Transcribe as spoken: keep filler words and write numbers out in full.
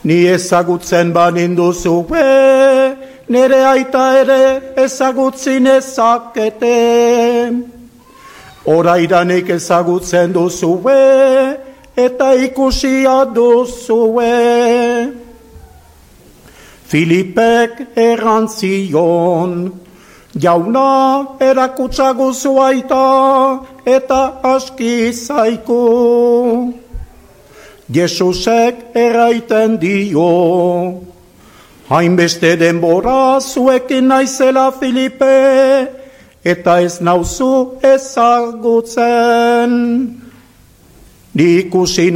Ni ezagutzen baninduzue, nere aita ere ezagutzin ezakete. Orairanik ezagutzen duzue, eta ikusia duzue. Filipek errantzion, jauna erakutsa guzu aita, eta aski zaiku. Jesusek erraiten dio, hainbeste denbora zuekin naizela Filipe, eta ez nauzu ezagutzen. Ni ikusi